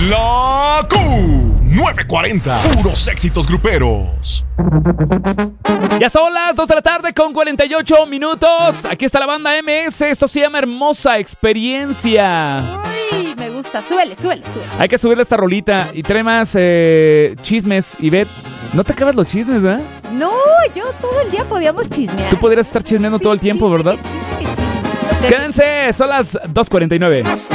La Q940. Puros éxitos gruperos. Ya son las 2 de la tarde con 48 minutos. Aquí está la banda MS. Esto se llama Hermosa Experiencia. Ay, me gusta. Súbele. Hay que subirle esta rolita. Y trae más chismes. Ivette, no te acabas los chismes, ¿verdad? No, yo todo el día podíamos chismear. Tú podrías estar chismeando todo el tiempo, ¿verdad? Quédense, son las 2:49.